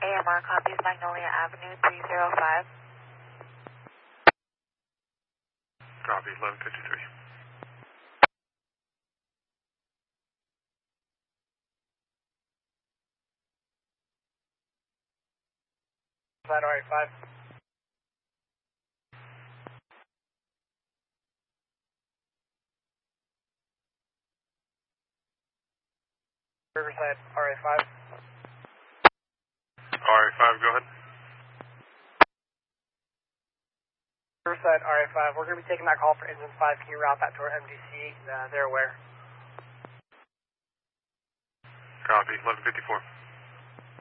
AMR copies Magnolia Avenue 305. Copy, 1153. Side RA5. Riverside RA5. RA5, go ahead. Riverside RA5, we're going to be taking that call for engine 5. Can you route that to our MDC? They're aware. Copy, 1154.